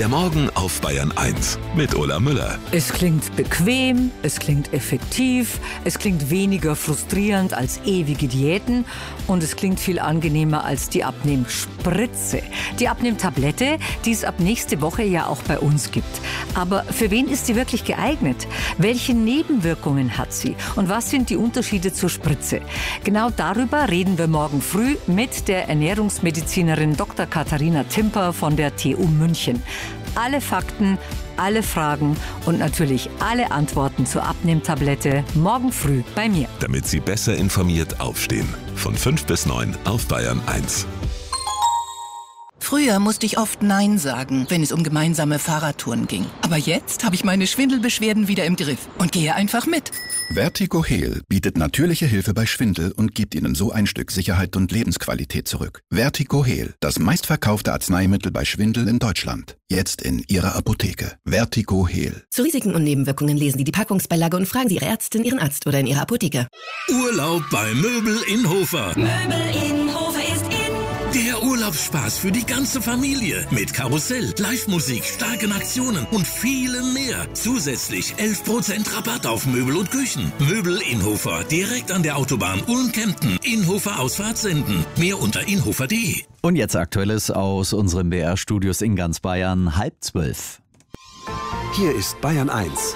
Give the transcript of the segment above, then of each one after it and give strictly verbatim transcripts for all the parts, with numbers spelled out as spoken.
Der Morgen auf Bayern eins mit Ulla Müller. Es klingt bequem, es klingt effektiv, es klingt weniger frustrierend als ewige Diäten und es klingt viel angenehmer als die Abnehmspritze. Die Abnehmtablette, die es ab nächste Woche ja auch bei uns gibt. Aber für wen ist sie wirklich geeignet? Welche Nebenwirkungen hat sie? Und was sind die Unterschiede zur Spritze? Genau darüber reden wir morgen früh mit der Ernährungsmedizinerin Doktor Katharina Timper von der T U München. Alle Fakten, alle Fragen und natürlich alle Antworten zur Abnehmtablette morgen früh bei mir. Damit Sie besser informiert aufstehen. Von fünf bis neun auf Bayern eins. Früher musste ich oft Nein sagen, wenn es um gemeinsame Fahrradtouren ging. Aber jetzt habe ich meine Schwindelbeschwerden wieder im Griff und gehe einfach mit. Vertigo-Heal bietet natürliche Hilfe bei Schwindel und gibt Ihnen so ein Stück Sicherheit und Lebensqualität zurück. Vertigo-Heal, das meistverkaufte Arzneimittel bei Schwindel in Deutschland. Jetzt in Ihrer Apotheke. Vertigo-Heal. Zu Risiken und Nebenwirkungen lesen Sie die Packungsbeilage und fragen Sie Ihre Ärztin, Ihren Arzt oder in Ihrer Apotheke. Urlaub bei Möbel in Hofer. Möbel in Hofer ist in. Der Urlaubsspaß für die ganze Familie. Mit Karussell, Live-Musik, starken Aktionen und vielem mehr. Zusätzlich elf Prozent Rabatt auf Möbel und Küchen. Möbel in Hofer, direkt an der Autobahn Ulm-Kempten. Inhofer Ausfahrt senden. Mehr unter inhofer punkt de. Und jetzt Aktuelles aus unseren B R-Studios in ganz Bayern, halb zwölf. Hier ist Bayern eins.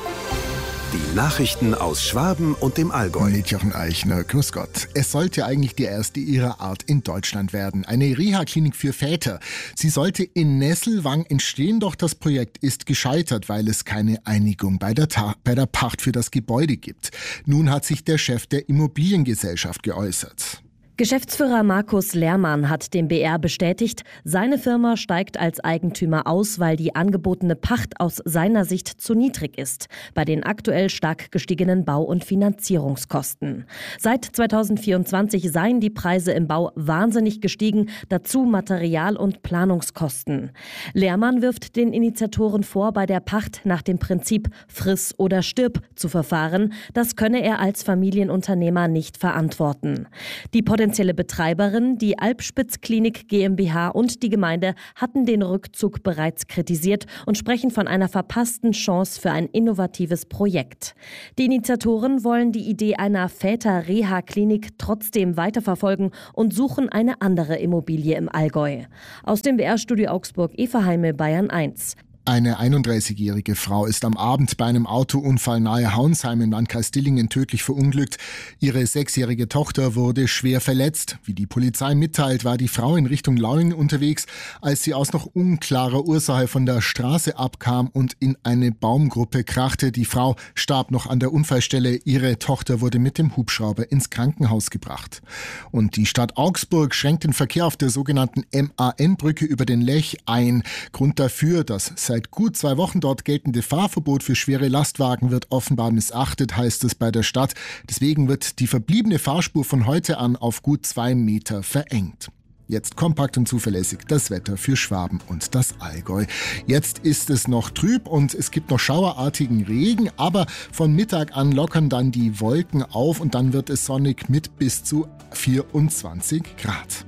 Die Nachrichten aus Schwaben und dem Allgäu. Mit Jochen Eichner, grüß Gott. Es sollte eigentlich die erste ihrer Art in Deutschland werden. Eine Reha-Klinik für Väter. Sie sollte in Nesselwang entstehen, doch das Projekt ist gescheitert, weil es keine Einigung bei der, Ta- bei der Pacht für das Gebäude gibt. Nun hat sich der Chef der Immobiliengesellschaft geäußert. Geschäftsführer Markus Lehrmann hat dem B R bestätigt, seine Firma steigt als Eigentümer aus, weil die angebotene Pacht aus seiner Sicht zu niedrig ist, bei den aktuell stark gestiegenen Bau- und Finanzierungskosten. Seit zweitausendvierundzwanzig seien die Preise im Bau wahnsinnig gestiegen, dazu Material- und Planungskosten. Lehrmann wirft den Initiatoren vor, bei der Pacht nach dem Prinzip Friss oder stirb zu verfahren. Das könne er als Familienunternehmer nicht verantworten. Die Potenzielle Betreiberin, die Alpspitz-Klinik GmbH und die Gemeinde hatten den Rückzug bereits kritisiert und sprechen von einer verpassten Chance für ein innovatives Projekt. Die Initiatoren wollen die Idee einer Väter-Reha-Klinik trotzdem weiterverfolgen und suchen eine andere Immobilie im Allgäu. Aus dem B R-Studio Augsburg, Eva Heimel, Bayern eins. Eine einunddreißigjährige Frau ist am Abend bei einem Autounfall nahe Haunsheim im Landkreis Dillingen tödlich verunglückt. Ihre sechsjährige Tochter wurde schwer verletzt. Wie die Polizei mitteilt, war die Frau in Richtung Lauingen unterwegs, als sie aus noch unklarer Ursache von der Straße abkam und in eine Baumgruppe krachte. Die Frau starb noch an der Unfallstelle. Ihre Tochter wurde mit dem Hubschrauber ins Krankenhaus gebracht. Und die Stadt Augsburg schränkt den Verkehr auf der sogenannten M A N-Brücke über den Lech ein. Grund dafür, dass seit gut zwei Wochen dort geltende Fahrverbot für schwere Lastwagen wird offenbar missachtet, heißt es bei der Stadt. Deswegen wird die verbliebene Fahrspur von heute an auf gut zwei Meter verengt. Jetzt kompakt und zuverlässig das Wetter für Schwaben und das Allgäu. Jetzt ist es noch trüb und es gibt noch schauerartigen Regen, aber von Mittag an lockern dann die Wolken auf und dann wird es sonnig mit bis zu vierundzwanzig Grad.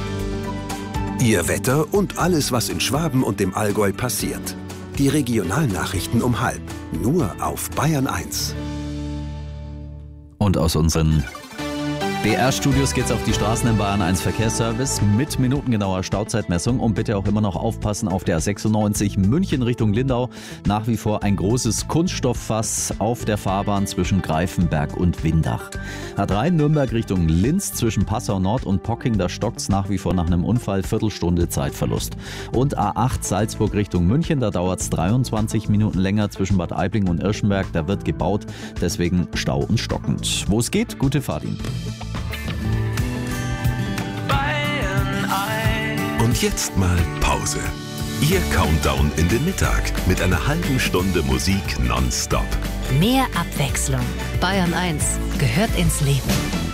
Ihr Wetter und alles, was in Schwaben und dem Allgäu passiert. Die Regionalnachrichten um halb. Nur auf Bayern eins. Und aus unseren B R-Studios geht's auf die Straßen im Bayern eins Verkehrsservice mit minutengenauer Stauzeitmessung und bitte auch immer noch aufpassen auf der A sechsundneunzig München Richtung Lindau. Nach wie vor ein großes Kunststofffass auf der Fahrbahn zwischen Greifenberg und Windach. A drei Nürnberg Richtung Linz zwischen Passau Nord und Pocking, da stockt's nach wie vor nach einem Unfall, Viertelstunde Zeitverlust. Und A acht Salzburg Richtung München, da dauert's dreiundzwanzig Minuten länger zwischen Bad Aibling und Irschenberg, da wird gebaut, deswegen Stau und stockend. Wo es geht, gute Fahrt Ihnen. Und jetzt mal Pause. Ihr Countdown in den Mittag mit einer halben Stunde Musik nonstop. Mehr Abwechslung. Bayern eins gehört ins Leben.